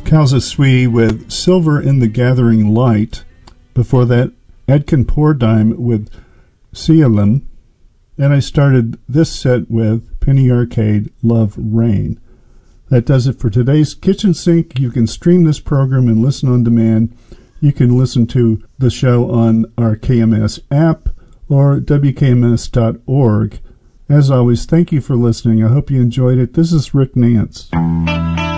Kalza Sui with Silver in the Gathering Light. Before that, Edkin Pordime with Sealim. And I started this set with Penny Arcade, Love Rain. That does it for today's Kitchen Sink. You can stream this program and listen on demand. You can listen to the show on our KMS app or WKMS.org. As always, thank you for listening. I hope you enjoyed it. This is Rick Nance.